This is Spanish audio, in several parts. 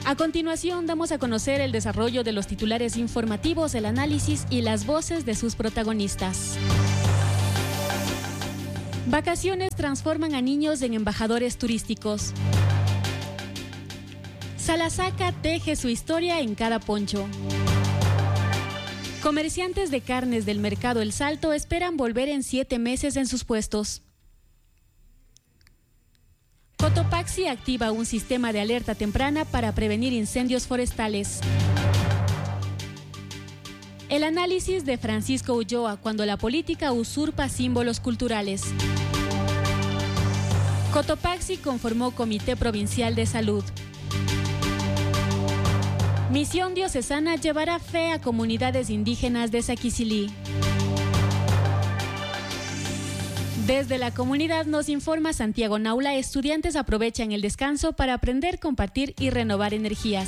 A continuación, damos a conocer el desarrollo de los titulares informativos, el análisis y las voces de sus protagonistas. Vacaciones transforman a niños en embajadores turísticos. Salasaca teje su historia en cada poncho. Comerciantes de carnes del mercado El Salto esperan volver en 7 meses en sus puestos. Cotopaxi activa un sistema de alerta temprana para prevenir incendios forestales. El análisis de Francisco Ulloa cuando la política usurpa símbolos culturales. Cotopaxi conformó Comité Provincial de Salud. Misión Diocesana llevará fe a comunidades indígenas de Saquicilí. Desde la comunidad nos informa Santiago Naula, estudiantes aprovechan el descanso para aprender, compartir y renovar energías.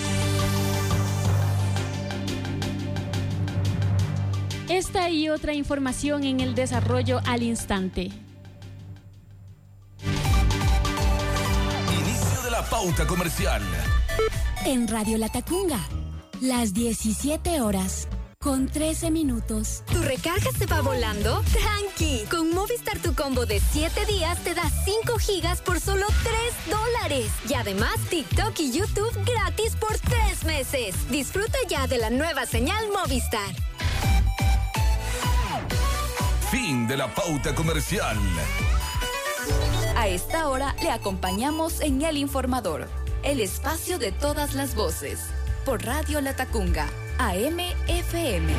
Esta y otra información en el desarrollo al instante. Inicio de la pauta comercial. En Radio Latacunga, las 17 horas, con 13 minutos. ¿Tu recarga se va volando? ¡Tranqui! Con Movistar tu combo de 7 días te da 5 gigas por solo $3. Y además TikTok y YouTube gratis por 3 meses. Disfruta ya de la nueva señal Movistar. Fin de la pauta comercial. A esta hora le acompañamos en El Informador, el espacio de todas las voces, por Radio Latacunga, AM/FM.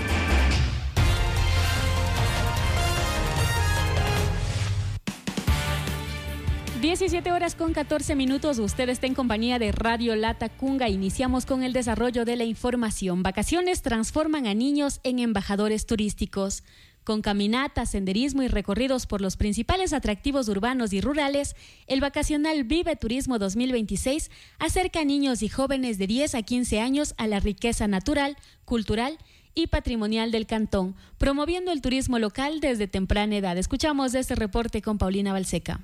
Diecisiete horas con 14 minutos. Usted está en compañía de Radio Latacunga. Iniciamos con el desarrollo de la información. Vacaciones transforman a niños en embajadores turísticos. Con caminatas, senderismo y recorridos por los principales atractivos urbanos y rurales, el vacacional Vive Turismo 2026 acerca a niños y jóvenes de 10 a 15 años a la riqueza natural, cultural y patrimonial del cantón, promoviendo el turismo local desde temprana edad. Escuchamos este reporte con Paulina Balseca.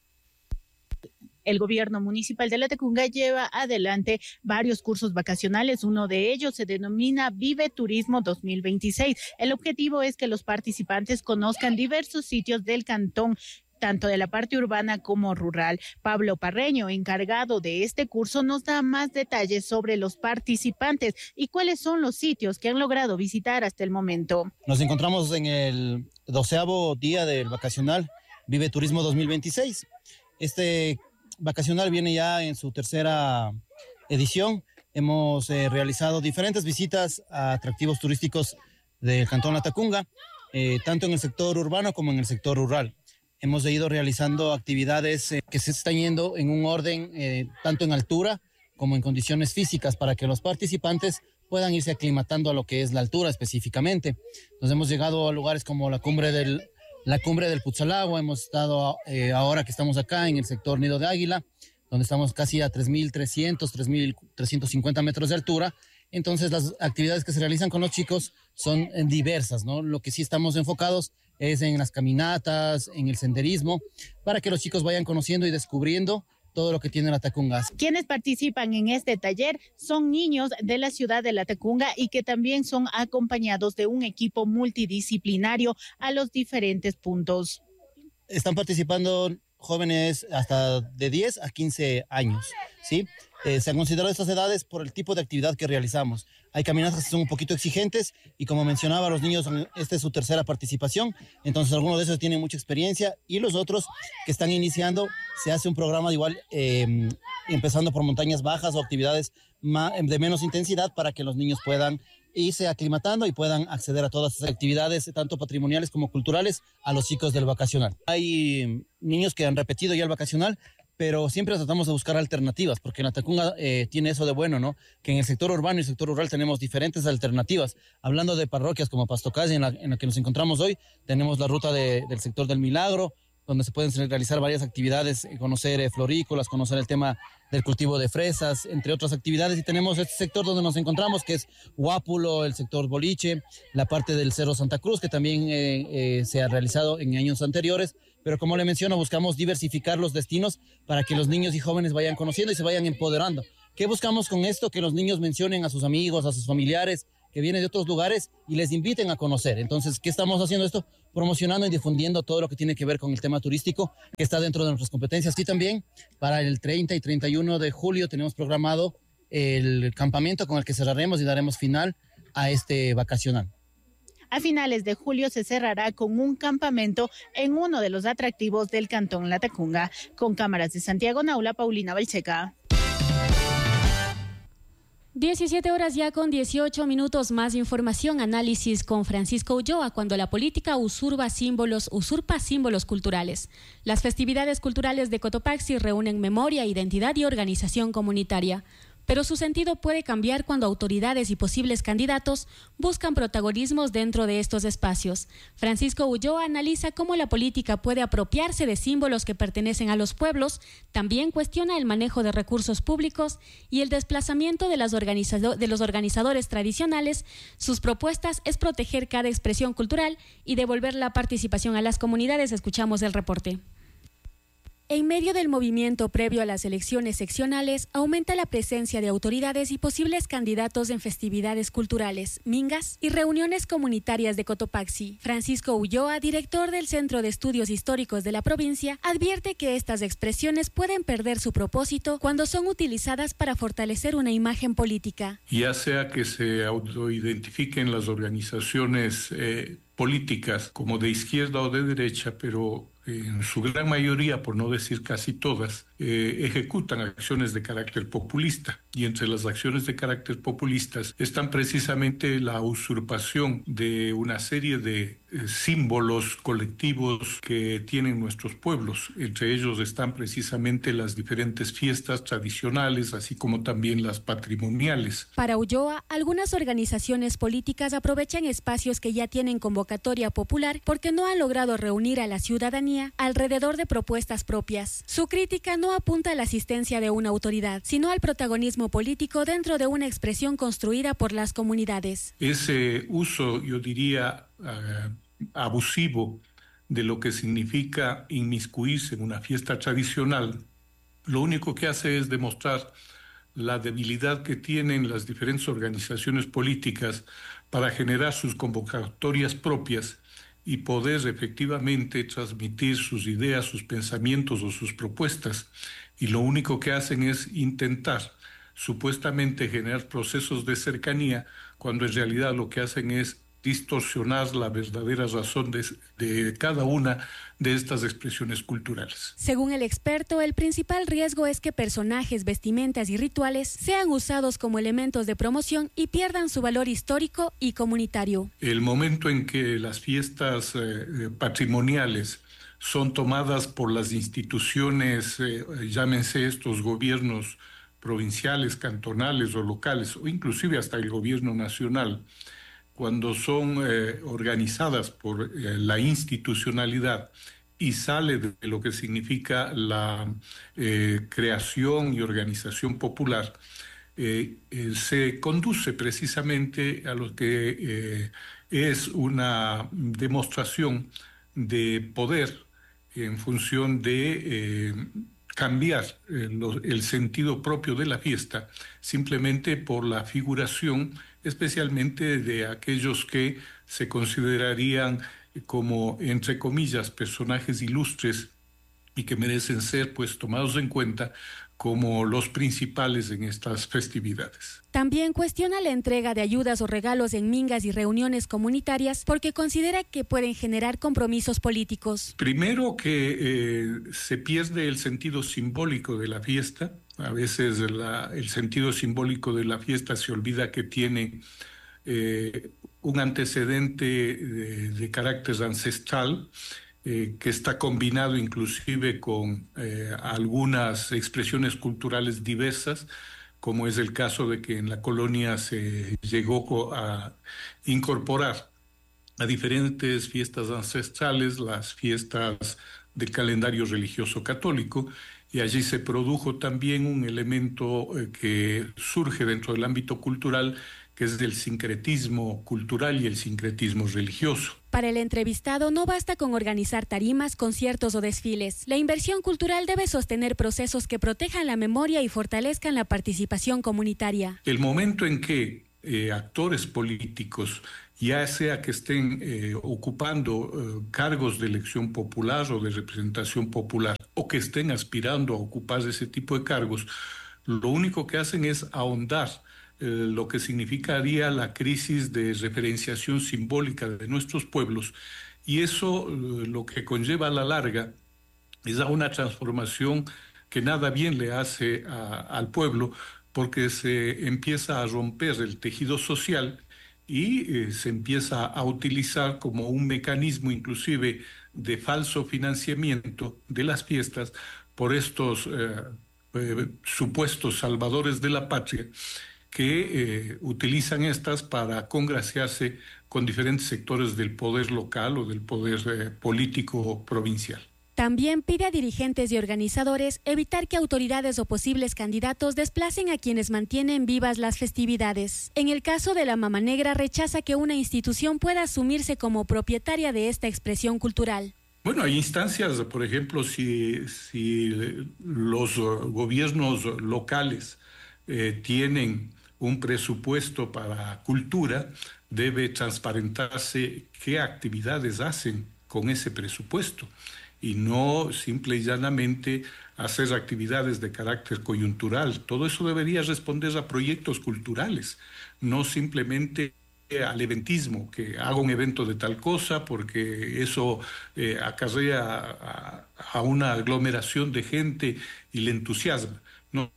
El gobierno municipal de Latacunga lleva adelante varios cursos vacacionales. Uno de ellos se denomina Vive Turismo 2026. El objetivo es que los participantes conozcan diversos sitios del cantón, tanto de la parte urbana como rural. Pablo Parreño, encargado de este curso, nos da más detalles sobre los participantes y cuáles son los sitios que han logrado visitar hasta el momento. Nos encontramos en el 12º día del vacacional Vive Turismo 2026. Este vacacional viene ya en su tercera edición. Hemos realizado diferentes visitas a atractivos turísticos del Cantón Latacunga, tanto en el sector urbano como en el sector rural. Hemos ido realizando actividades que se están yendo en un orden tanto en altura como en condiciones físicas para que los participantes puedan irse aclimatando a lo que es la altura específicamente. Nos hemos llegado a lugares como la cumbre del Putzalagua. Hemos estado ahora que estamos acá en el sector Nido de Águila, donde estamos casi a 3.300, 3.350 metros de altura. Entonces las actividades que se realizan con los chicos son diversas, ¿no? Lo que sí estamos enfocados es en las caminatas, en el senderismo, para que los chicos vayan conociendo y descubriendo todo lo que tiene Latacunga. Quienes participan en este taller son niños de la ciudad de Latacunga y que también son acompañados de un equipo multidisciplinario a los diferentes puntos. Están participando jóvenes hasta de 10 a 15 años, ¿sí? Se han considerado estas edades por el tipo de actividad que realizamos. Hay caminatas que son un poquito exigentes y, como mencionaba, los niños, esta es su tercera participación, entonces algunos de esos tienen mucha experiencia y los otros que están iniciando, se hace un programa igual empezando por montañas bajas o actividades de menos intensidad para que los niños puedan irse aclimatando y puedan acceder a todas esas actividades, tanto patrimoniales como culturales, a los chicos del vacacional. Hay niños que han repetido ya el vacacional, pero siempre tratamos de buscar alternativas, porque Latacunga tiene eso de bueno, ¿no? Que en el sector urbano y el sector rural tenemos diferentes alternativas. Hablando de parroquias como Pastocalle, en la que nos encontramos hoy, tenemos la ruta del sector del Milagro, donde se pueden realizar varias actividades, conocer florícolas, conocer el tema del cultivo de fresas, entre otras actividades. Y tenemos este sector donde nos encontramos, que es Huápulo, el sector Boliche, la parte del Cerro Santa Cruz, que también se ha realizado en años anteriores. Pero como le menciono, buscamos diversificar los destinos para que los niños y jóvenes vayan conociendo y se vayan empoderando. ¿Qué buscamos con esto? Que los niños mencionen a sus amigos, a sus familiares que vienen de otros lugares y les inviten a conocer. Entonces, ¿qué estamos haciendo esto? Promocionando y difundiendo todo lo que tiene que ver con el tema turístico, que está dentro de nuestras competencias. Y también para el 30 y 31 de julio tenemos programado el campamento con el que cerraremos y daremos final a este vacacional. A finales de julio se cerrará con un campamento en uno de los atractivos del Cantón Latacunga. Con cámaras de Santiago Naula, Paulina Balcheca. 17 horas ya con 18 minutos. Más información, análisis con Francisco Ulloa. Cuando la política usurpa símbolos culturales. Las festividades culturales de Cotopaxi reúnen memoria, identidad y organización comunitaria. Pero su sentido puede cambiar cuando autoridades y posibles candidatos buscan protagonismos dentro de estos espacios. Francisco Ulloa analiza cómo la política puede apropiarse de símbolos que pertenecen a los pueblos, también cuestiona el manejo de recursos públicos y el desplazamiento de los organizadores tradicionales. Sus propuestas es proteger cada expresión cultural y devolver la participación a las comunidades. Escuchamos el reporte. En medio del movimiento previo a las elecciones seccionales, aumenta la presencia de autoridades y posibles candidatos en festividades culturales, mingas y reuniones comunitarias de Cotopaxi. Francisco Ulloa, director del Centro de Estudios Históricos de la provincia, advierte que estas expresiones pueden perder su propósito cuando son utilizadas para fortalecer una imagen política. Ya sea que se autoidentifiquen las organizaciones políticas como de izquierda o de derecha, pero en su gran mayoría, por no decir casi todas, ejecutan acciones de carácter populista. Y entre las acciones de carácter populistas están precisamente la usurpación de una serie de símbolos colectivos que tienen nuestros pueblos. Entre ellos están precisamente las diferentes fiestas tradicionales, así como también las patrimoniales. Para Ulloa, algunas organizaciones políticas aprovechan espacios que ya tienen convocatoria popular porque no han logrado reunir a la ciudadanía alrededor de propuestas propias. Su crítica no apunta a la asistencia de una autoridad, sino al protagonismo político dentro de una expresión construida por las comunidades. Ese uso, yo diría, abusivo de lo que significa inmiscuirse en una fiesta tradicional, lo único que hace es demostrar la debilidad que tienen las diferentes organizaciones políticas para generar sus convocatorias propias y poder efectivamente transmitir sus ideas, sus pensamientos o sus propuestas. Y lo único que hacen es intentar supuestamente generar procesos de cercanía, cuando en realidad lo que hacen es distorsionar la verdadera razón de cada una de estas expresiones culturales. Según el experto, el principal riesgo es que personajes, vestimentas y rituales sean usados como elementos de promoción y pierdan su valor histórico y comunitario. El momento en que las fiestas patrimoniales son tomadas por las instituciones, llámense estos gobiernos provinciales, cantonales o locales, o inclusive hasta el gobierno nacional, cuando son organizadas por la institucionalidad y sale de lo que significa la creación y organización popular, se conduce precisamente a lo que es una demostración de poder en función de cambiar el sentido propio de la fiesta simplemente por la figuración, especialmente de aquellos que se considerarían como, entre comillas, personajes ilustres y que merecen ser pues tomados en cuenta como los principales en estas festividades. También cuestiona la entrega de ayudas o regalos en mingas y reuniones comunitarias porque considera que pueden generar compromisos políticos. Primero que se pierde el sentido simbólico de la fiesta. A veces el sentido simbólico de la fiesta se olvida que tiene un antecedente de carácter ancestral, que está combinado inclusive con algunas expresiones culturales diversas, como es el caso de que en la colonia se llegó a incorporar a diferentes fiestas ancestrales las fiestas del calendario religioso católico, y allí se produjo también un elemento que surge dentro del ámbito cultural, que es el sincretismo cultural y el sincretismo religioso. Para el entrevistado no basta con organizar tarimas, conciertos o desfiles. La inversión cultural debe sostener procesos que protejan la memoria y fortalezcan la participación comunitaria. El momento en que actores políticos, ya sea que estén ocupando cargos de elección popular o de representación popular, o que estén aspirando a ocupar ese tipo de cargos, lo único que hacen es ahondar lo que significaría la crisis de referenciación simbólica de nuestros pueblos, y eso lo que conlleva a la larga es a una transformación que nada bien le hace al pueblo, porque se empieza a romper el tejido social y se empieza a utilizar como un mecanismo inclusive de falso financiamiento de las fiestas por estos supuestos salvadores de la patria, que utilizan estas para congraciarse con diferentes sectores del poder local o del poder político provincial. También pide a dirigentes y organizadores evitar que autoridades o posibles candidatos desplacen a quienes mantienen vivas las festividades. En el caso de la Mama Negra, rechaza que una institución pueda asumirse como propietaria de esta expresión cultural. Bueno, hay instancias, por ejemplo, si los gobiernos locales tienen un presupuesto para cultura, debe transparentarse qué actividades hacen con ese presupuesto y no simple y llanamente hacer actividades de carácter coyuntural. Todo eso debería responder a proyectos culturales, no simplemente al eventismo, que haga un evento de tal cosa porque eso acarrea a una aglomeración de gente y le entusiasma. No,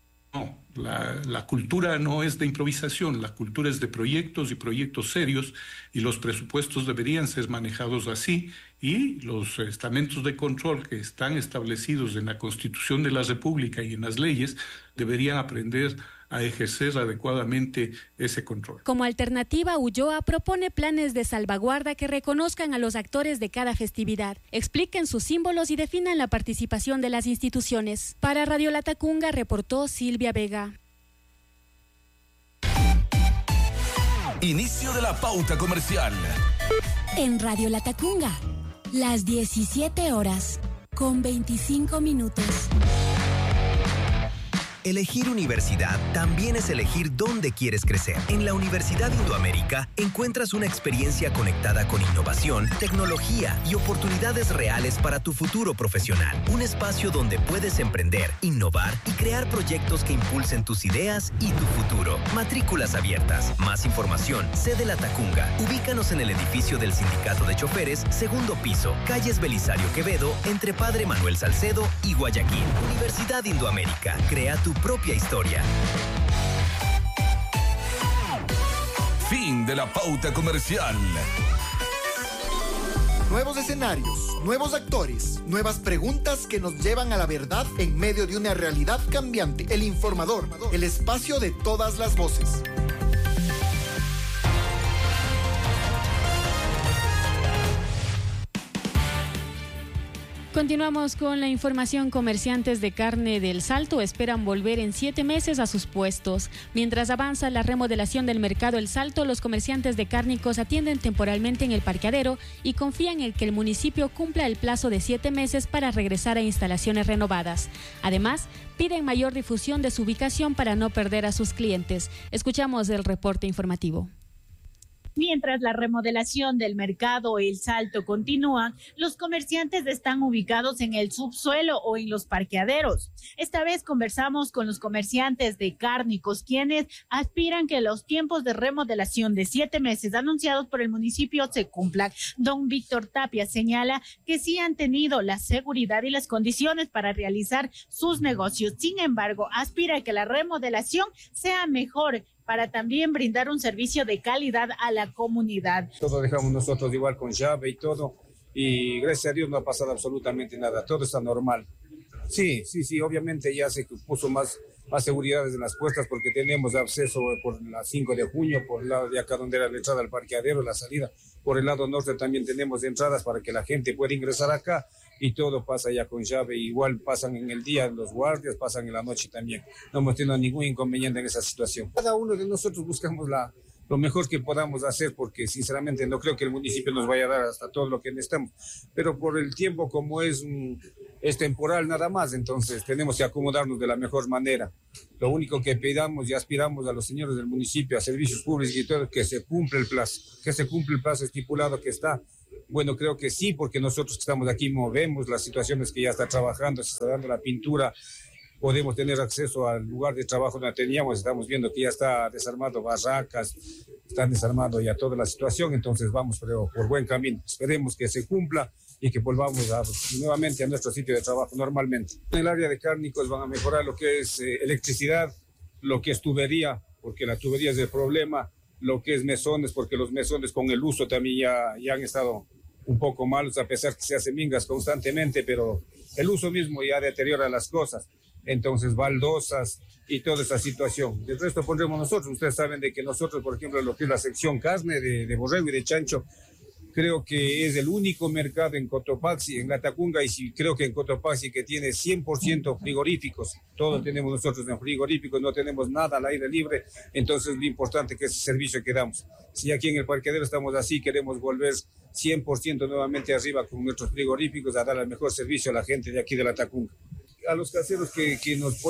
la cultura no es de improvisación, la cultura es de proyectos y proyectos serios, y los presupuestos deberían ser manejados así, y los estamentos de control que están establecidos en la Constitución de la República y en las leyes deberían aprender a ejercer adecuadamente ese control. Como alternativa, Ulloa propone planes de salvaguarda que reconozcan a los actores de cada festividad, expliquen sus símbolos y definan la participación de las instituciones. Para Radio Latacunga reportó Silvia Vega. Inicio de la pauta comercial. En Radio Latacunga, las 17 horas con 25 minutos. Elegir universidad también es elegir dónde quieres crecer. En la Universidad Indoamérica encuentras una experiencia conectada con innovación, tecnología y oportunidades reales para tu futuro profesional. Un espacio donde puedes emprender, innovar y crear proyectos que impulsen tus ideas y tu futuro. Matrículas abiertas. Más información, sede Latacunga. Ubícanos en el edificio del Sindicato de Choferes, segundo piso, calles Belisario Quevedo, entre Padre Manuel Salcedo y Guayaquil. Universidad Indoamérica. Crea tu propia historia. Fin de la pauta comercial. Nuevos escenarios, nuevos actores, nuevas preguntas que nos llevan a la verdad en medio de una realidad cambiante. El Informador, el espacio de todas las voces. Continuamos con la información. Comerciantes de carne del Salto esperan volver en 7 meses a sus puestos. Mientras avanza la remodelación del mercado El Salto, los comerciantes de cárnicos atienden temporalmente en el parqueadero y confían en que el municipio cumpla el plazo de 7 meses para regresar a instalaciones renovadas. Además, piden mayor difusión de su ubicación para no perder a sus clientes. Escuchamos el reporte informativo. Mientras la remodelación del mercado El Salto continúa, los comerciantes están ubicados en el subsuelo o en los parqueaderos. Esta vez conversamos con los comerciantes de cárnicos, quienes aspiran que los tiempos de remodelación de 7 meses anunciados por el municipio se cumplan. Don Víctor Tapia señala que sí han tenido la seguridad y las condiciones para realizar sus negocios. Sin embargo, aspira a que la remodelación sea mejor para también brindar un servicio de calidad a la comunidad. Todo dejamos nosotros igual con llave y todo, y gracias a Dios no ha pasado absolutamente nada, todo está normal. Sí, obviamente ya se puso más seguridades en las puertas porque tenemos acceso por la 5 de junio, por el lado de acá donde era la entrada al parqueadero, la salida. Por el lado norte también tenemos entradas para que la gente pueda ingresar acá y todo pasa ya con llave. Igual pasan en el día los guardias, pasan en la noche también. No hemos tenido ningún inconveniente en esa situación. Cada uno de nosotros buscamos lo mejor que podamos hacer, porque sinceramente no creo que el municipio nos vaya a dar hasta todo lo que necesitamos, pero por el tiempo como es temporal nada más, entonces tenemos que acomodarnos de la mejor manera. Lo único que pedimos y aspiramos a los señores del municipio, a servicios públicos y todo, que se cumpla el plazo estipulado que está. Bueno, creo que sí, porque nosotros que estamos aquí movemos las situaciones que ya está trabajando, se está dando la pintura, podemos tener acceso al lugar de trabajo donde teníamos, estamos viendo que ya está desarmado barracas, están desarmando ya toda la situación, entonces vamos pero por buen camino. Esperemos que se cumpla y que volvamos nuevamente a nuestro sitio de trabajo normalmente. En el área de cárnicos van a mejorar lo que es electricidad, lo que es tubería, porque la tubería es el problema, lo que es mesones, porque los mesones con el uso también ya han estado un poco malos, a pesar que se hacen mingas constantemente, pero el uso mismo ya deteriora las cosas. Entonces, baldosas y toda esa situación. El resto pondremos nosotros. Ustedes saben de que nosotros, por ejemplo, lo que es la sección carne de borrego y de chancho, creo que es el único mercado en Cotopaxi, en Latacunga, y creo que en Cotopaxi que tiene 100% frigoríficos. Todo tenemos nosotros en frigoríficos, no tenemos nada al aire libre, entonces lo importante que es el servicio que damos. Si aquí en el parqueadero estamos así, queremos volver 100% nuevamente arriba con nuestros frigoríficos a dar el mejor servicio a la gente de aquí de Latacunga. A los caseros que nos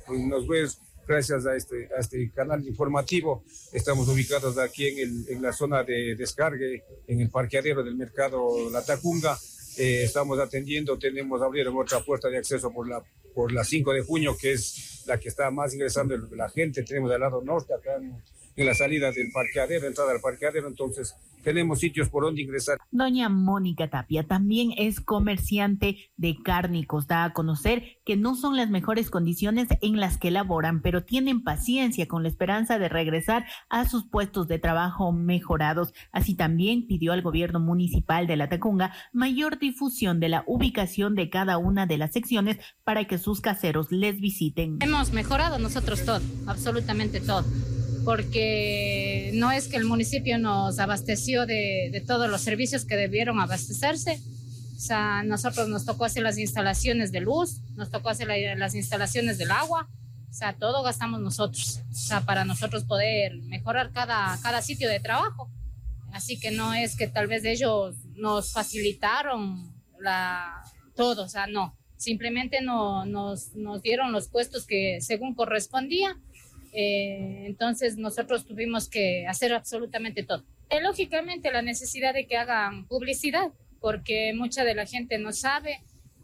ver gracias a este canal informativo, estamos ubicados aquí en la zona de descargue, en el parqueadero del mercado Latacunga. Estamos atendiendo, abrieron otra puerta de acceso por la 5 de junio, que es la que está más ingresando la gente. Tenemos del lado norte, acá en la salida del parqueadero, entrada al parqueadero, entonces tenemos sitios por donde ingresar. Doña Mónica Tapia también es comerciante de cárnicos. Da a conocer que no son las mejores condiciones en las que laboran, pero tienen paciencia con la esperanza de regresar a sus puestos de trabajo mejorados. Así también pidió al gobierno municipal de Latacunga mayor difusión de la ubicación de cada una de las secciones para que sus caseros les visiten. Hemos mejorado nosotros todo, absolutamente todo, porque no es que el municipio nos abasteció de todos los servicios que debieron abastecerse. O sea, nosotros nos tocó hacer las instalaciones de luz, nos tocó hacer las instalaciones del agua, o sea, todo gastamos nosotros, o sea, para nosotros poder mejorar cada sitio de trabajo. Así que no es que tal vez ellos nos facilitaron todo, o sea, no. Simplemente nos dieron los puestos que según correspondía. Entonces nosotros tuvimos que hacer absolutamente todo. Lógicamente la necesidad de que hagan publicidad, porque mucha de la gente no sabe,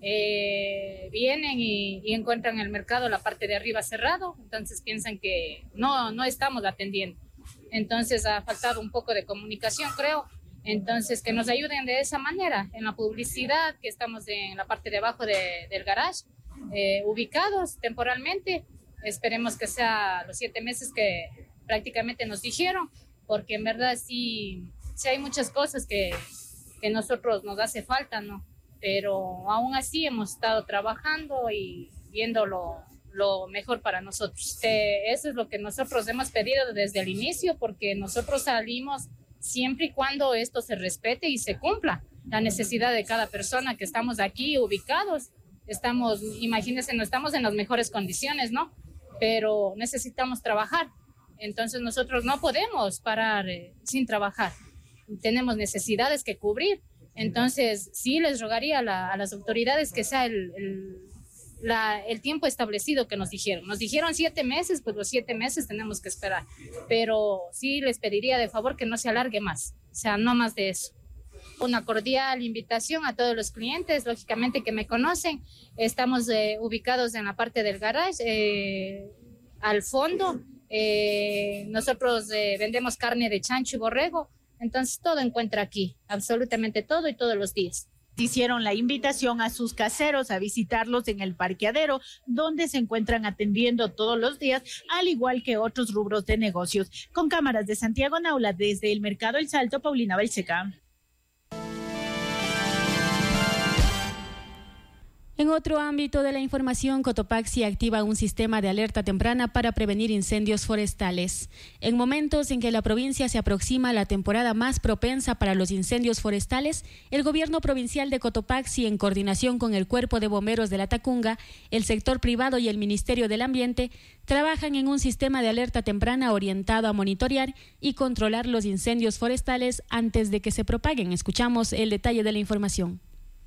vienen y encuentran el mercado la parte de arriba cerrado, entonces piensan que no estamos atendiendo. Entonces ha faltado un poco de comunicación, creo. Entonces que nos ayuden de esa manera en la publicidad, que estamos en la parte de abajo del garage, ubicados temporalmente. Esperemos que sea los 7 meses que prácticamente nos dijeron, porque en verdad sí hay muchas cosas que nosotros nos hace falta, ¿no? Pero aún así hemos estado trabajando y viendo lo mejor para nosotros. Eso es lo que nosotros hemos pedido desde el inicio, porque nosotros salimos siempre y cuando esto se respete y se cumpla la necesidad de cada persona que estamos aquí ubicados. Imagínense, no estamos en las mejores condiciones, ¿no? Pero necesitamos trabajar. Entonces nosotros no podemos parar sin trabajar. Tenemos necesidades que cubrir. Entonces sí les rogaría a las autoridades que sea el tiempo establecido que nos dijeron. Nos dijeron 7 meses, pues los 7 meses tenemos que esperar. Pero sí les pediría de favor que no se alargue más, o sea, no más de eso. Una cordial invitación a todos los clientes, lógicamente que me conocen. Estamos ubicados en la parte del garage, al fondo. Nosotros vendemos carne de chancho y borrego, entonces todo encuentra aquí, absolutamente todo y todos los días. Hicieron la invitación a sus caseros a visitarlos en el parqueadero, donde se encuentran atendiendo todos los días, al igual que otros rubros de negocios. Con cámaras de Santiago Naula, desde el Mercado El Salto, Paulina Balseca. En otro ámbito de la información, Cotopaxi activa un sistema de alerta temprana para prevenir incendios forestales. En momentos en que la provincia se aproxima a la temporada más propensa para los incendios forestales, el gobierno provincial de Cotopaxi, en coordinación con el Cuerpo de Bomberos de Latacunga, el sector privado y el Ministerio del Ambiente, trabajan en un sistema de alerta temprana orientado a monitorear y controlar los incendios forestales antes de que se propaguen. Escuchamos el detalle de la información.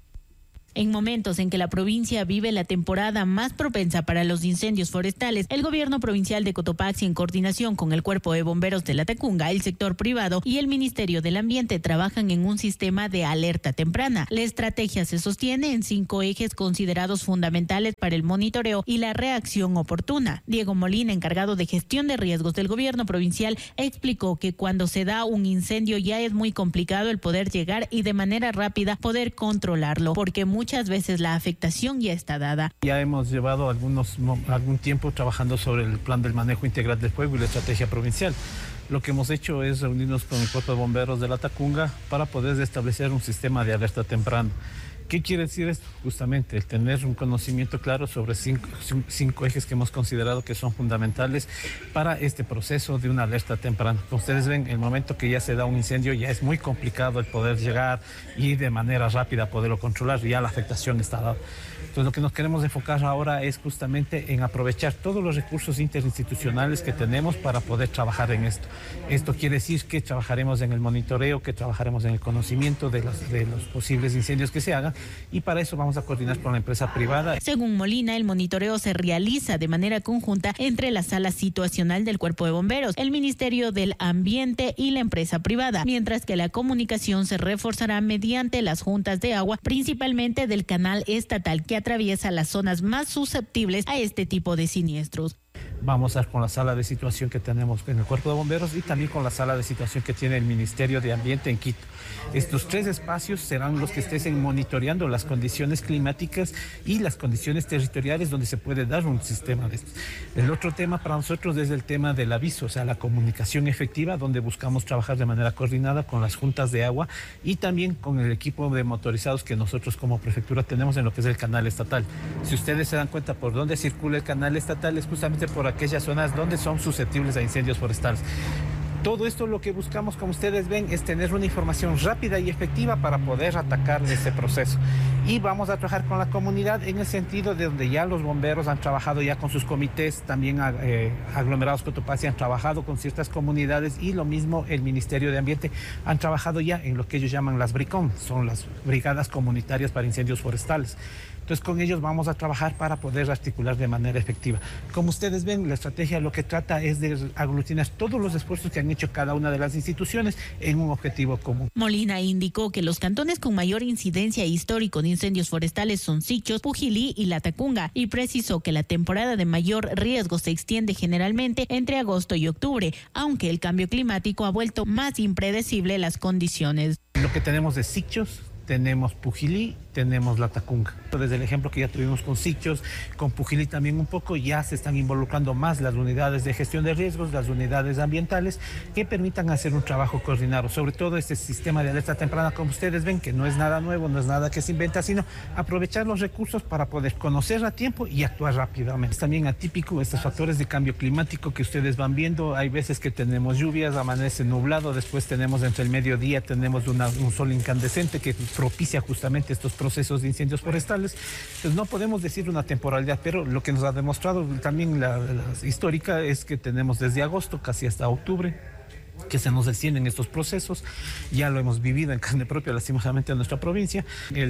En momentos en que la provincia vive la temporada más propensa para los incendios forestales, el gobierno provincial de Cotopaxi, en coordinación con el Cuerpo de Bomberos de Latacunga, el sector privado y el Ministerio del Ambiente, trabajan en un sistema de alerta temprana. La estrategia se sostiene en 5 ejes considerados fundamentales para el monitoreo y la reacción oportuna. Diego Molina, encargado de gestión de riesgos del gobierno provincial, explicó que cuando se da un incendio ya es muy complicado el poder llegar y de manera rápida poder controlarlo, porque muchas veces la afectación ya está dada. Ya hemos llevado algún tiempo trabajando sobre el plan del manejo integral del fuego y la estrategia provincial. Lo que hemos hecho es reunirnos con el Cuerpo de Bomberos de Latacunga para poder establecer un sistema de alerta temprana. ¿Qué quiere decir esto? Justamente el tener un conocimiento claro sobre cinco ejes que hemos considerado que son fundamentales para este proceso de una alerta temprana. Como ustedes ven, el momento que ya se da un incendio ya es muy complicado el poder llegar y de manera rápida poderlo controlar, ya la afectación está dada. Entonces lo que nos queremos enfocar ahora es justamente en aprovechar todos los recursos interinstitucionales que tenemos para poder trabajar en esto. Esto quiere decir que trabajaremos en el monitoreo, que trabajaremos en el conocimiento de los posibles incendios que se hagan, y para eso vamos a coordinar con la empresa privada. Según Molina, el monitoreo se realiza de manera conjunta entre la sala situacional del Cuerpo de Bomberos, el Ministerio del Ambiente y la empresa privada, mientras que la comunicación se reforzará mediante las juntas de agua, principalmente del canal estatal que atraviesa las zonas más susceptibles a este tipo de siniestros. Vamos a ir con la sala de situación que tenemos en el Cuerpo de Bomberos y también con la sala de situación que tiene el Ministerio de Ambiente en Quito. Estos 3 espacios serán los que estén monitoreando las condiciones climáticas y las condiciones territoriales donde se puede dar un sistema de estos. El otro tema para nosotros es el tema del aviso, o sea, la comunicación efectiva, donde buscamos trabajar de manera coordinada con las juntas de agua y también con el equipo de motorizados que nosotros como prefectura tenemos en lo que es el canal estatal. Si ustedes se dan cuenta por dónde circula el canal estatal, es justamente por aquellas zonas donde son susceptibles a incendios forestales. Todo esto lo que buscamos, como ustedes ven, es tener una información rápida y efectiva para poder atacar este proceso. Y vamos a trabajar con la comunidad en el sentido de donde ya los bomberos han trabajado ya con sus comités, también aglomerados Cotopaxi han trabajado con ciertas comunidades y lo mismo el Ministerio de Ambiente han trabajado ya en lo que ellos llaman las BRICOM, son las Brigadas Comunitarias para Incendios Forestales. Entonces con ellos vamos a trabajar para poder articular de manera efectiva. Como ustedes ven, la estrategia lo que trata es de aglutinar todos los esfuerzos que han hecho cada una de las instituciones en un objetivo común. Molina indicó que los cantones con mayor incidencia histórico de incendios forestales son Sichos, Pujilí y Latacunga, y precisó que la temporada de mayor riesgo se extiende generalmente entre agosto y octubre, aunque el cambio climático ha vuelto más impredecible las condiciones. Lo que tenemos es Sichos, tenemos Pujilí, tenemos Latacunga. Desde el ejemplo que ya tuvimos con Sichos, con Pujilí también un poco, ya se están involucrando más las unidades de gestión de riesgos, las unidades ambientales, que permitan hacer un trabajo coordinado. Sobre todo este sistema de alerta temprana, como ustedes ven, que no es nada nuevo, no es nada que se inventa, sino aprovechar los recursos para poder conocer a tiempo y actuar rápidamente. Es también atípico estos factores de cambio climático que ustedes van viendo. Hay veces que tenemos lluvias, amanece nublado, después tenemos entre el mediodía, tenemos un sol incandescente que propicia justamente estos procesos de incendios forestales. Entonces no podemos decir una temporalidad, pero lo que nos ha demostrado también la histórica es que tenemos desde agosto casi hasta octubre que se nos extienden estos procesos. Ya lo hemos vivido en carne propia, lastimosamente, en nuestra provincia. El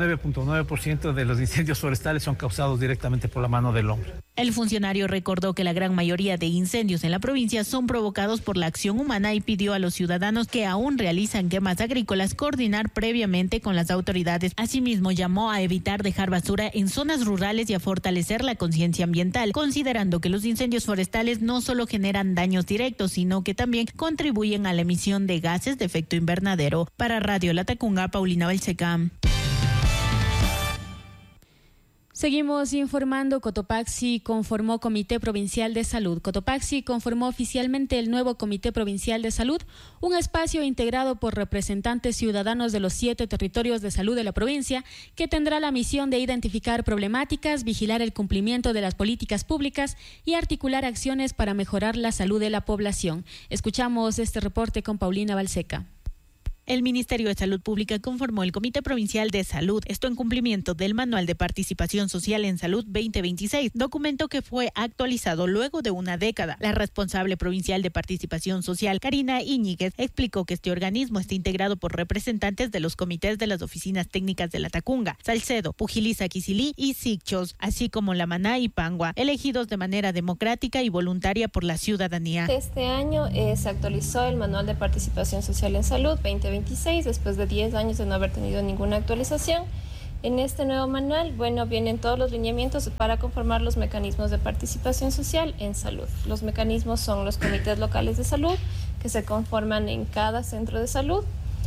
99.9% de los incendios forestales son causados directamente por la mano del hombre. El funcionario recordó que la gran mayoría de incendios en la provincia son provocados por la acción humana y pidió a los ciudadanos que aún realizan quemas agrícolas coordinar previamente con las autoridades. Asimismo, llamó a evitar dejar basura en zonas rurales y a fortalecer la conciencia ambiental, considerando que los incendios forestales no solo generan daños directos, sino que también contribuyen a la emisión de gases de efecto invernadero. Para Radio Latacunga, Paulina Balseca. Seguimos informando. Cotopaxi conformó Comité Provincial de Salud. Cotopaxi conformó oficialmente el nuevo Comité Provincial de Salud, un espacio integrado por representantes ciudadanos de los 7 territorios de salud de la provincia, que tendrá la misión de identificar problemáticas, vigilar el cumplimiento de las políticas públicas y articular acciones para mejorar la salud de la población. Escuchamos este reporte con Paulina Balseca. El Ministerio de Salud Pública conformó el Comité Provincial de Salud, esto en cumplimiento del Manual de Participación Social en Salud 2026, documento que fue actualizado luego de una década. La responsable provincial de Participación Social, Karina Íñiguez, explicó que este organismo está integrado por representantes de los comités de las oficinas técnicas de Latacunga, Salcedo, Pujilisa, Quisilí y Sicchos, así como La Maná y Pangua, elegidos de manera democrática y voluntaria por la ciudadanía. Este año se actualizó el Manual de Participación Social en Salud 2026, después de 10 años de no haber tenido ninguna actualización. En este nuevo manual, vienen todos los lineamientos para conformar los mecanismos de participación social en salud. Los mecanismos son los comités locales de salud, que se conforman en cada centro de salud,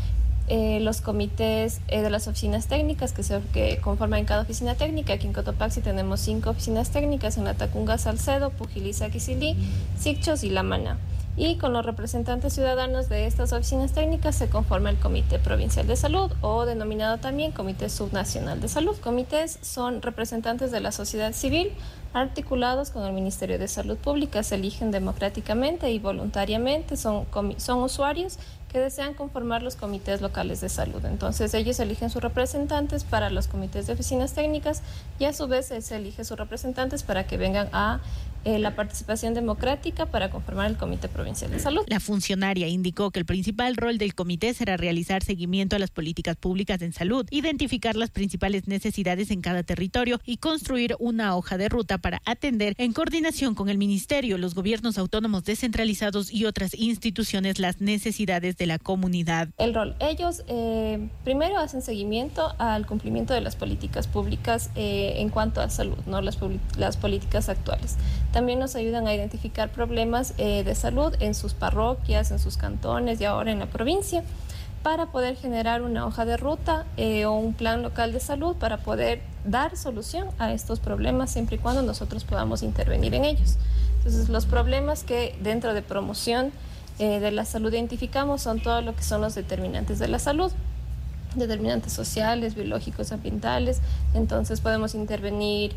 los comités de las oficinas técnicas, que conforman en cada oficina técnica. Aquí en Cotopaxi tenemos 5 oficinas técnicas, en Latacunga, Salcedo, Pujilisa, Quisilí, Sicchos y La Maná. Y con los representantes ciudadanos de estas oficinas técnicas se conforma el Comité Provincial de Salud, o denominado también Comité Subnacional de Salud. Comités son representantes de la sociedad civil articulados con el Ministerio de Salud Pública, se eligen democráticamente y voluntariamente, son usuarios que desean conformar los comités locales de salud. Entonces ellos eligen sus representantes para los comités de oficinas técnicas y a su vez se elige sus representantes para que vengan a la participación democrática para conformar el Comité Provincial de Salud. La funcionaria indicó que el principal rol del comité será realizar seguimiento a las políticas públicas en salud, identificar las principales necesidades en cada territorio y construir una hoja de ruta para atender en coordinación con el Ministerio, los gobiernos autónomos descentralizados y otras instituciones las necesidades de la comunidad. El rol. Ellos primero hacen seguimiento al cumplimiento de las políticas públicas en cuanto a salud, ¿no? Las políticas actuales. También nos ayudan a identificar problemas de salud en sus parroquias, en sus cantones y ahora en la provincia, para poder generar una hoja de ruta o un plan local de salud para poder dar solución a estos problemas siempre y cuando nosotros podamos intervenir en ellos. Entonces, los problemas que dentro de promoción de la salud identificamos son todo lo que son los determinantes de la salud, determinantes sociales, biológicos, ambientales. Entonces podemos intervenir,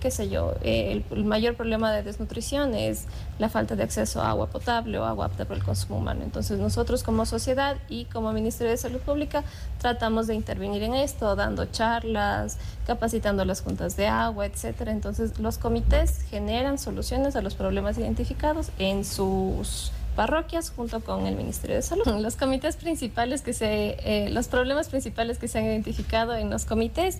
el mayor problema de desnutrición es la falta de acceso a agua potable o agua apta para el consumo humano. Entonces nosotros como sociedad y como Ministerio de Salud Pública tratamos de intervenir en esto, dando charlas, capacitando las juntas de agua, etcétera. Entonces los comités generan soluciones a los problemas identificados en sus parroquias junto con el Ministerio de Salud. Los comités principales los problemas principales que se han identificado en los comités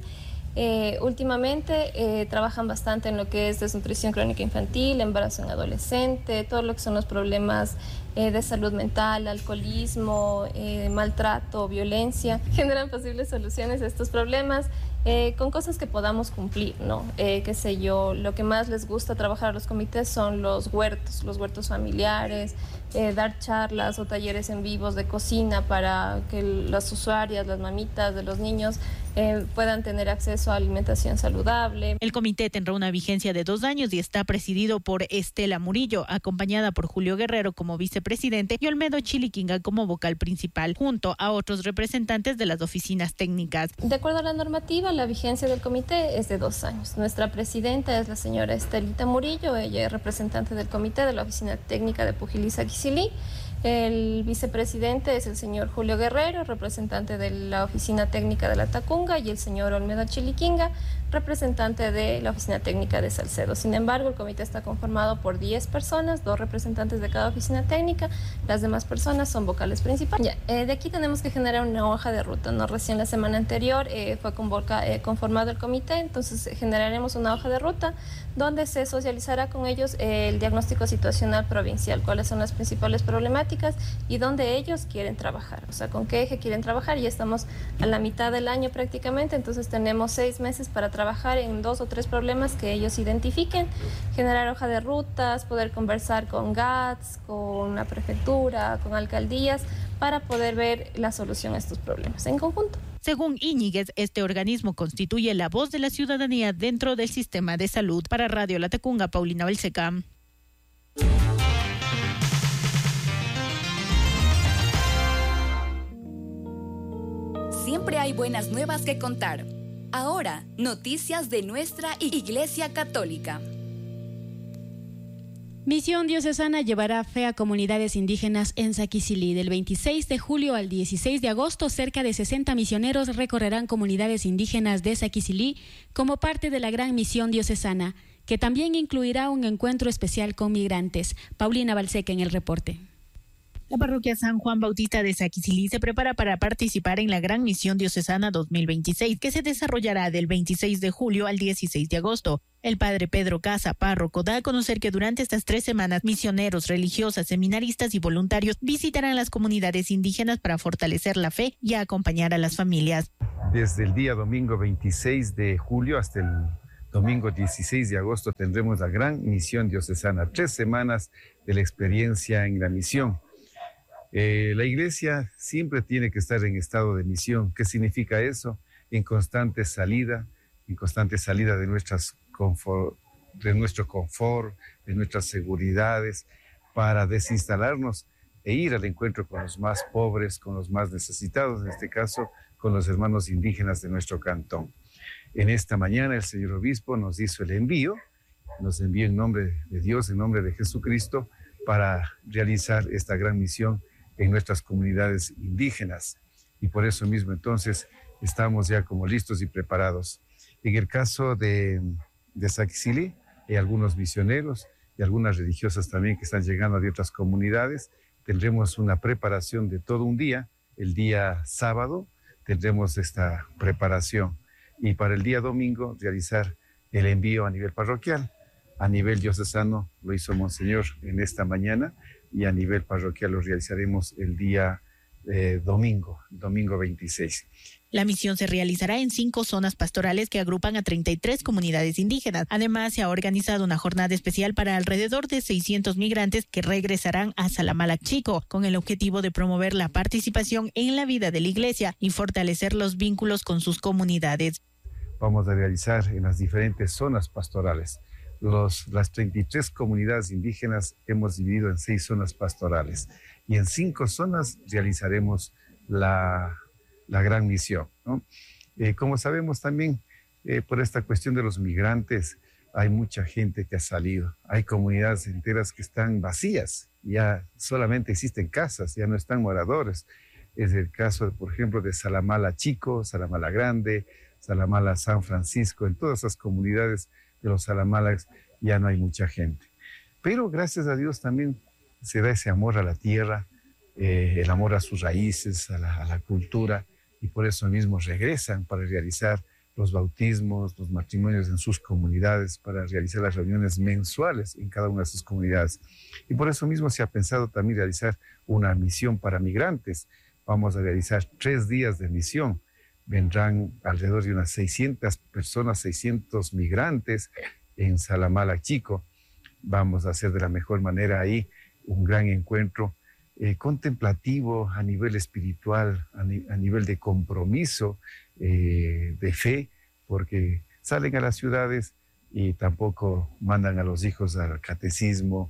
últimamente trabajan bastante en lo que es desnutrición crónica infantil, embarazo en adolescente, todo lo que son los problemas de salud mental, alcoholismo, maltrato, violencia. Generan posibles soluciones a estos problemas con cosas que podamos cumplir, ¿no? Lo que más les gusta trabajar a los comités son los huertos familiares, dar charlas o talleres en vivos de cocina para que las usuarias, las mamitas de los niños puedan tener acceso a alimentación saludable. El comité tendrá una vigencia de 2 años y está presidido por Estela Murillo, acompañada por Julio Guerrero como vicepresidente y Olmedo Chiliquinga como vocal principal, junto a otros representantes de las oficinas técnicas. De acuerdo a la normativa, la vigencia del comité es de 2 años. Nuestra presidenta es la señora Estelita Murillo, ella es representante del comité de la oficina técnica de Pujilisa Quisilí. El vicepresidente es el señor Julio Guerrero, representante de la oficina técnica de Latacunga, y el señor Olmedo Chiliquinga, representante de la oficina técnica de Salcedo. Sin embargo, el comité está conformado por 10 personas, 2 representantes de cada oficina técnica, las demás personas son vocales principales. De aquí tenemos que generar una hoja de ruta, ¿no? Recién la semana anterior fue conformado el comité, entonces generaremos una hoja de ruta donde se socializará con ellos el diagnóstico situacional provincial, cuáles son las principales problemáticas y dónde ellos quieren trabajar, o sea, con qué eje quieren trabajar. Ya estamos a la mitad del año prácticamente, entonces tenemos 6 meses para trabajar en 2 o 3 problemas que ellos identifiquen, generar hoja de rutas, poder conversar con GATS, con la prefectura, con alcaldías, para poder ver la solución a estos problemas en conjunto. Según Íñiguez, este organismo constituye la voz de la ciudadanía dentro del sistema de salud. Para Radio Latacunga, Paulina Balseca. Siempre hay buenas nuevas que contar. Ahora, noticias de nuestra Iglesia Católica. Misión Diocesana llevará fe a comunidades indígenas en Saquicilí. Del 26 de julio al 16 de agosto, cerca de 60 misioneros recorrerán comunidades indígenas de Saquicilí como parte de la Gran Misión Diocesana, que también incluirá un encuentro especial con migrantes. Paulina Balseca en el reporte. La parroquia San Juan Bautista de Saquicilí se prepara para participar en la Gran Misión Diocesana 2026, que se desarrollará del 26 de julio al 16 de agosto. El padre Pedro Casa, párroco, da a conocer que durante estas 3 semanas, misioneros, religiosas, seminaristas y voluntarios visitarán las comunidades indígenas para fortalecer la fe y acompañar a las familias. Desde el día domingo 26 de julio hasta el domingo 16 de agosto tendremos la Gran Misión Diocesana, 3 semanas de la experiencia en la misión. La iglesia siempre tiene que estar en estado de misión. ¿Qué significa eso? En constante salida de nuestro confort, de nuestras seguridades, para desinstalarnos e ir al encuentro con los más pobres, con los más necesitados, en este caso con los hermanos indígenas de nuestro cantón. En esta mañana el señor obispo nos hizo el envío, nos envió en nombre de Dios, en nombre de Jesucristo, para realizar esta gran misión en nuestras comunidades indígenas. Y por eso mismo entonces estamos ya como listos y preparados. En el caso de Saquicilí, hay algunos misioneros y algunas religiosas también que están llegando de otras comunidades. Tendremos una preparación de todo un día. El día sábado tendremos esta preparación. Y para el día domingo realizar el envío a nivel parroquial. A nivel diocesano lo hizo Monseñor en esta mañana, y a nivel parroquial lo realizaremos el día domingo 26. La misión se realizará en 5 zonas pastorales que agrupan a 33 comunidades indígenas. Además, se ha organizado una jornada especial para alrededor de 600 migrantes que regresarán a Salamalac Chico, con el objetivo de promover la participación en la vida de la iglesia y fortalecer los vínculos con sus comunidades. Vamos a realizar en las diferentes zonas pastorales. Las 33 comunidades indígenas hemos dividido en 6 zonas pastorales y en 5 zonas realizaremos la gran misión, ¿no? Como sabemos también, por esta cuestión de los migrantes, hay mucha gente que ha salido, hay comunidades enteras que están vacías, ya solamente existen casas, ya no están moradores. Es el caso, por ejemplo, de Salamala Chico, Salamala Grande, Salamala San Francisco. En todas esas comunidades de los Salamalacs ya no hay mucha gente. Pero gracias a Dios también se da ese amor a la tierra, el amor a sus raíces, a la cultura, y por eso mismo regresan para realizar los bautismos, los matrimonios en sus comunidades, para realizar las reuniones mensuales en cada una de sus comunidades. Y por eso mismo se ha pensado también realizar una misión para migrantes. Vamos a realizar 3 días de misión. Vendrán alrededor de unas 600 personas, 600 migrantes en Salamalac Chico. Vamos a hacer de la mejor manera ahí un gran encuentro contemplativo a nivel espiritual, a nivel de compromiso, de fe, porque salen a las ciudades y tampoco mandan a los hijos al catecismo.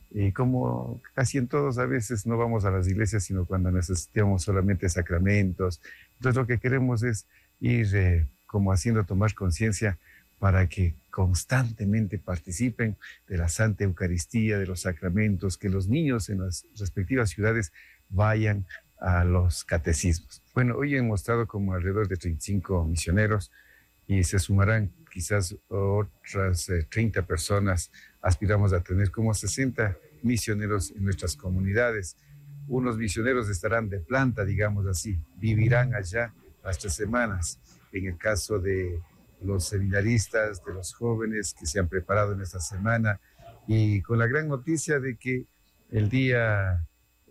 Como casi en todos, a veces no vamos a las iglesias, sino cuando necesitamos solamente sacramentos. Entonces lo que queremos es ir como haciendo tomar conciencia para que constantemente participen de la Santa Eucaristía, de los sacramentos, que los niños en las respectivas ciudades vayan a los catecismos. Bueno, hoy hemos estado como alrededor de 35 misioneros y se sumarán quizás otras 30 personas. Aspiramos a tener como 60 misioneros en nuestras comunidades. Unos misioneros estarán de planta, digamos así, vivirán allá las 3 semanas. En el caso de los seminaristas, de los jóvenes que se han preparado en esta semana, y con la gran noticia de que el día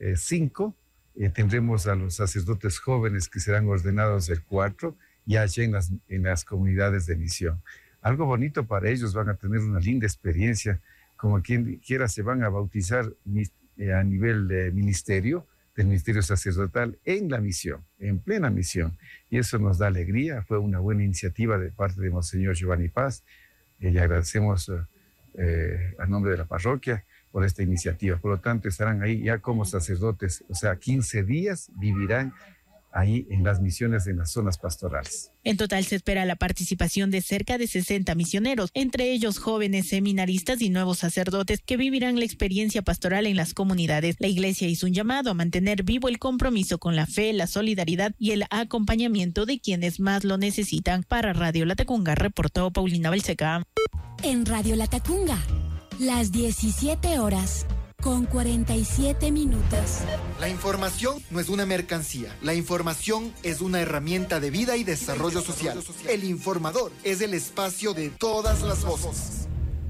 5 tendremos a los sacerdotes jóvenes que serán ordenados el 4, ya allá en las comunidades de misión. Algo bonito para ellos, van a tener una linda experiencia, como quien quiera se van a bautizar a nivel de ministerio, del ministerio sacerdotal en la misión, en plena misión. Y eso nos da alegría, fue una buena iniciativa de parte de Monseñor Giovanni Paz. Le agradecemos a nombre de la parroquia por esta iniciativa. Por lo tanto, estarán ahí ya como sacerdotes, o sea, 15 días vivirán ahí en las misiones en las zonas pastorales. En total se espera la participación de cerca de 60 misioneros, entre ellos jóvenes seminaristas y nuevos sacerdotes que vivirán la experiencia pastoral en las comunidades. La Iglesia hizo un llamado a mantener vivo el compromiso con la fe, la solidaridad y el acompañamiento de quienes más lo necesitan. Para Radio Latacunga, reportó Paulina Balseca. En Radio Latacunga, las 17 horas. Con 47 minutos. La información no es una mercancía. La información es una herramienta de vida y desarrollo social. El Informador es el espacio de todas las voces.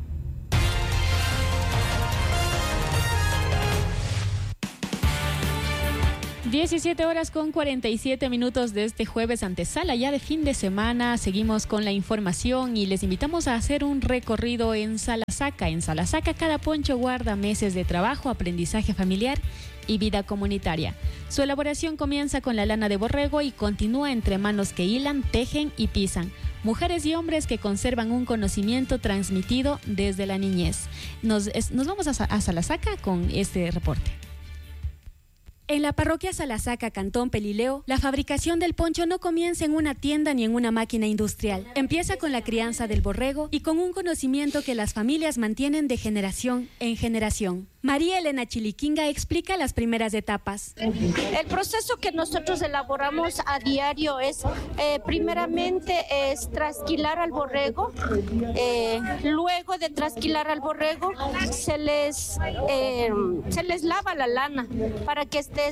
(17 con 47 minutos de este jueves, antesala ya de fin de semana. Seguimos con la información y les invitamos a hacer un recorrido en Salasaca. En Salasaca, cada poncho guarda meses de trabajo, aprendizaje familiar y vida comunitaria. Su elaboración comienza con la lana de borrego y continúa entre manos que hilan, tejen y pisan. Mujeres y hombres que conservan un conocimiento transmitido desde la niñez. Nos vamos a Salasaca con este reporte. En la parroquia Salasaca, Cantón Pelileo, la fabricación del poncho no comienza en una tienda ni en una máquina industrial. Empieza con la crianza del borrego y con un conocimiento que las familias mantienen de generación en generación. María Elena Chiliquinga explica las primeras etapas. El proceso que nosotros elaboramos a diario es, primeramente, es trasquilar al borrego. Luego de trasquilar al borrego, se les lava la lana para que esté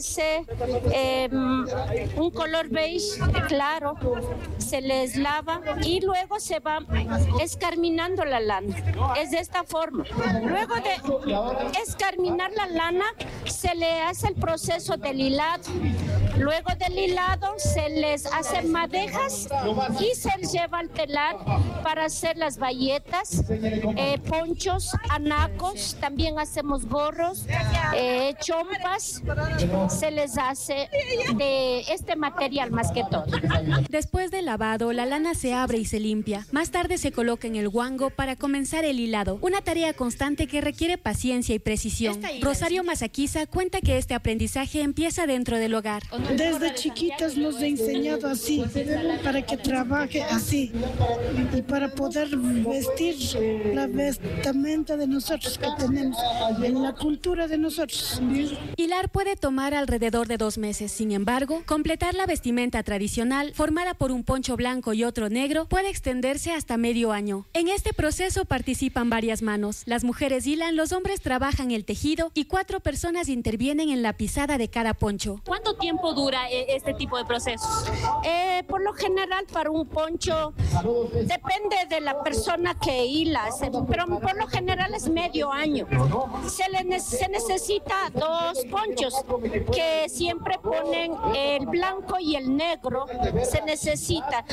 un color beige claro. Se les lava y luego se va escarminando la lana. Es de esta forma. Luego de escarminar la lana, se le hace el proceso del hilado. Luego del hilado se les hace madejas y se les lleva al telar para hacer las bayetas, ponchos, anacos, también hacemos gorros, chompas. Se les hace de este material más que todo. Después del lavado, la lana se abre y se limpia. Más tarde se coloca en el guango para comenzar el hilado, una tarea constante que requiere paciencia y precisión. Rosario Mazaquiza cuenta que este aprendizaje empieza dentro del hogar. Desde chiquitas nos he enseñado así, para que trabaje así y para poder vestir la vestimenta de nosotros que tenemos, en la cultura de nosotros. Hilar puede tomar alrededor de 2 meses. Sin embargo, completar la vestimenta tradicional, formada por un poncho blanco y otro negro, puede extenderse hasta medio año. En este proceso participan varias manos. Las mujeres hilan, los hombres trabajan el tejido y 4 personas intervienen en la pisada de cada poncho. ¿Cuánto tiempo dura este tipo de procesos? Por lo general, para un poncho, depende de la persona que hila, pero por lo general es medio año. Se necesita 2 ponchos que siempre ponen el blanco y el negro. Se necesita.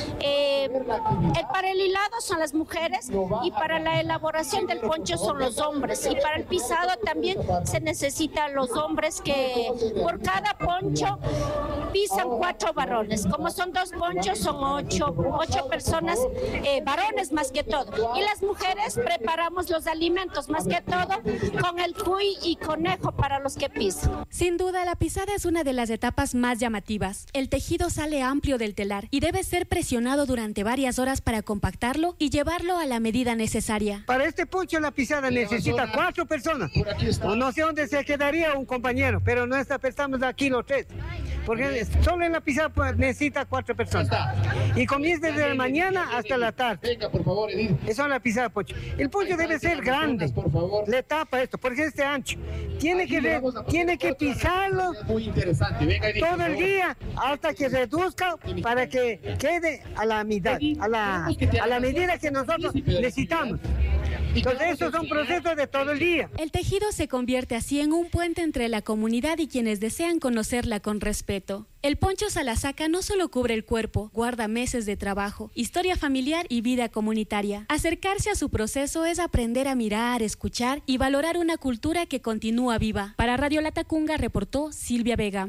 Para el hilado son las mujeres y para la elaboración del poncho son los hombres. Y para el pisado también se necesitan los hombres que por cada poncho pisan 4 varones. Como son 2 ponchos, son 8 personas, varones más que todo. Y las mujeres preparamos los alimentos más que todo con el cuy y conejo para los que pisan. Sin duda, la pisada es una de las etapas más llamativas. El tejido sale amplio del telar y debe ser presionado durante varias horas para compactarlo y llevarlo a la medida necesaria. Para este poncho la pisada necesita 4 personas. No sé dónde se quedaría un compañero, pero no estamos aquí los 3. Porque solo en la pisada necesita 4 personas. Y comienza desde la mañana hasta la tarde. Eso es la pisada de poncho. El poncho debe ser grande. Le tapa esto, porque es ancho. Tiene que pisarlo todo el día hasta que reduzca para que quede a la mitad, a la medida que nosotros necesitamos. Entonces esos son procesos de todo el día. El tejido se convierte así en un puente entre la comunidad y quienes desean conocerla con respeto. El poncho Salasaca no solo cubre el cuerpo, guarda meses de trabajo, historia familiar y vida comunitaria. Acercarse a su proceso es aprender a mirar, escuchar y valorar una cultura que continúa viva. Para Radio Latacunga reportó Silvia Vega.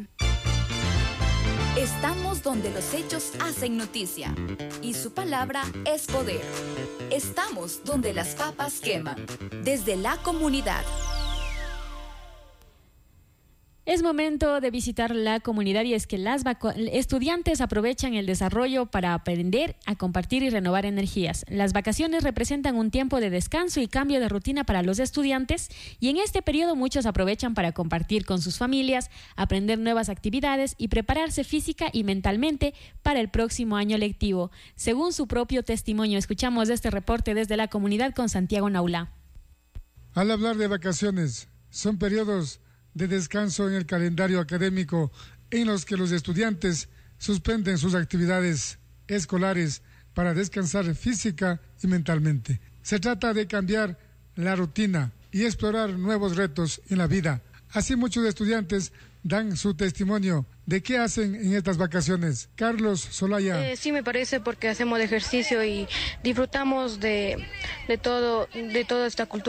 Estamos donde los hechos hacen noticia y su palabra es poder. Estamos donde las papas queman, desde la comunidad. Es momento de visitar la comunidad y es que las estudiantes aprovechan el desarrollo para aprender a compartir y renovar energías. Las vacaciones representan un tiempo de descanso y cambio de rutina para los estudiantes y en este periodo muchos aprovechan para compartir con sus familias, aprender nuevas actividades y prepararse física y mentalmente para el próximo año lectivo. Según su propio testimonio, escuchamos este reporte desde la comunidad con Santiago Naula. Al hablar de vacaciones, son periodos de descanso en el calendario académico en los que los estudiantes suspenden sus actividades escolares para descansar física y mentalmente. Se trata de cambiar la rutina y explorar nuevos retos en la vida. Así muchos estudiantes dan su testimonio de qué hacen en estas vacaciones. Carlos Solaya. Sí, me parece porque hacemos ejercicio y disfrutamos de toda esta cultura.